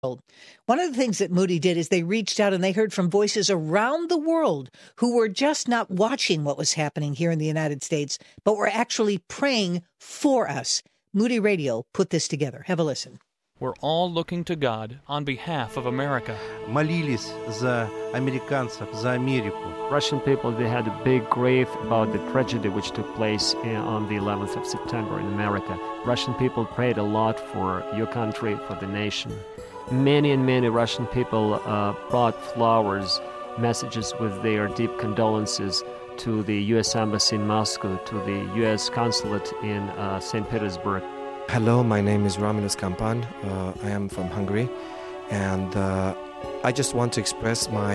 One of the things that Moody did is they reached out and they heard from voices around the world who were just not watching what was happening here in the United States, but were actually praying for us. Moody Radio put this together. Have a listen. We're all looking to God on behalf of America. Молились за американцев, за Америку. Russian people, they had a big grief about the tragedy which took place on the 11th of September in America. Russian people prayed a lot for your country, for the nation. Many and many Russian people brought flowers, messages with their deep condolences to the U.S. Embassy in Moscow, to the U.S. Consulate in St. Petersburg. Hello, my name is Romulus Kampan. I am from Hungary, and I just want to express my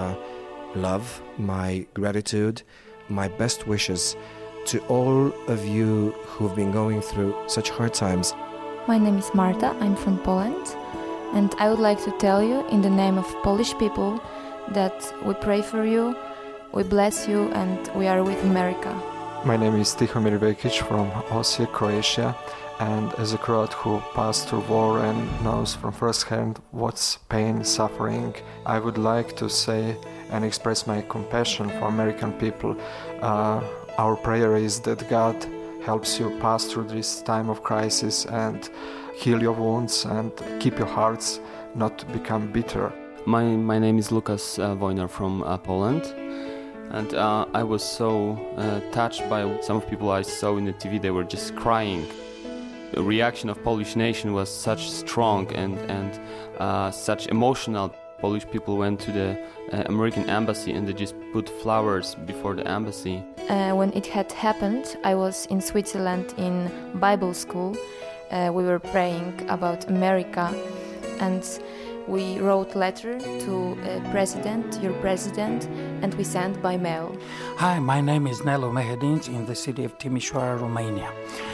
love, my gratitude, my best wishes to all of you who've been going through such hard times. My name is Marta, I'm from Poland, and I would like to tell you in the name of Polish people that we pray for you, we bless you, and we are with America. My name is Tihomir Vekic from Osijek, Croatia. And as a Croat who passed through war and knows from first hand what's pain, suffering, I would like to say and express my compassion for American people. Our prayer is that God helps you pass through this time of crisis and heal your wounds and keep your hearts not to become bitter. My name is Lukas Wojnar from Poland. And I was so touched by some of people I saw in the TV. They were just crying. The reaction of Polish nation was such strong and such emotional. Polish people went to the American embassy and they just put flowers before the embassy. When it had happened, I was in Switzerland in Bible school. We were praying about America, and we wrote letter to your president, and we sent by mail. Hi, my name is Nelu Mehedinci in the city of Timișoara, Romania.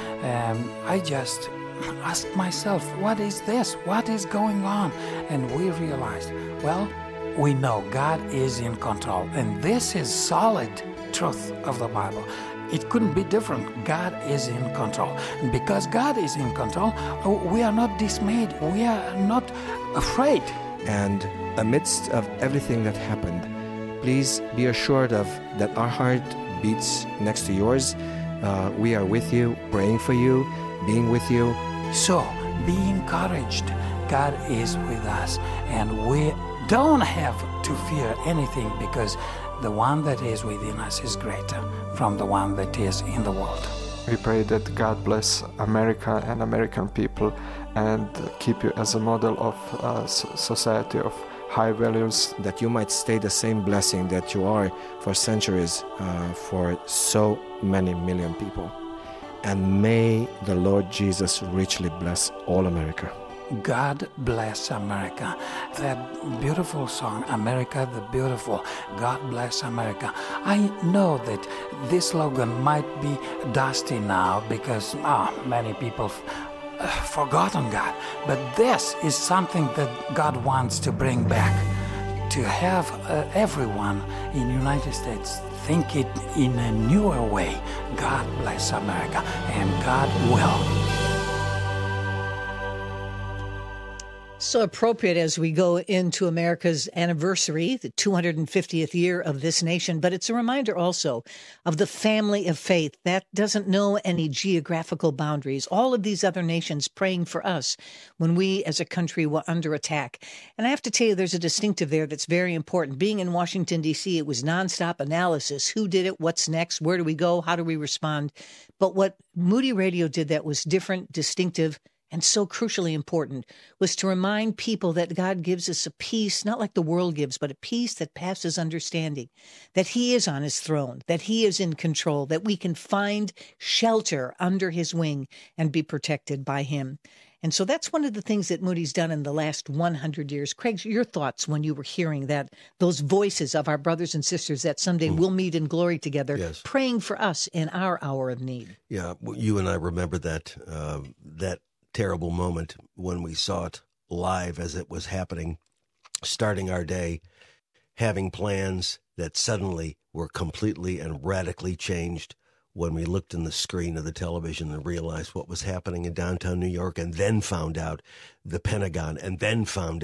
I just asked myself, what is this? What is going on? And we realized, well, we know God is in control. And this is solid truth of the Bible. It couldn't be different. God is in control. And because God is in control, we are not dismayed. We are not afraid. And amidst of everything that happened, please be assured of that our heart beats next to yours. We are with you, praying for you, being with you. So, be encouraged. God is with us, and we don't have to fear anything because the one that is within us is greater from the one that is in the world. We pray that God bless America and American people and keep you as a model of society of high values. That you might stay the same blessing that you are for centuries for so many million people. And may the Lord Jesus richly bless all America. God bless America. That beautiful song, America the Beautiful, God bless America. I know that this slogan might be dusty now because many people forgotten God. But this is something that God wants to bring back, to have everyone in the United States think it in a newer way. God bless America, and God will. So appropriate as we go into America's anniversary, the 250th year of this nation. But it's a reminder also of the family of faith that doesn't know any geographical boundaries. All of these other nations praying for us when we as a country were under attack. And I have to tell you, there's a distinctive there that's very important. Being in Washington, D.C., it was nonstop analysis. Who did it? What's next? Where do we go? How do we respond? But what Moody Radio did that was different, distinctive, and so crucially important was to remind people that God gives us a peace, not like the world gives, but a peace that passes understanding, that he is on his throne, that he is in control, that we can find shelter under his wing and be protected by him. And so that's one of the things that Moody's done in the last 100 years. Craig, your thoughts when you were hearing that, those voices of our brothers and sisters that someday we'll meet in glory together, yes, praying for us in our hour of need. Yeah, you and I remember that terrible moment when we saw it live as it was happening, starting our day, having plans that suddenly were completely and radically changed when we looked in the screen of the television and realized what was happening in downtown New York, and then found out the Pentagon, and then found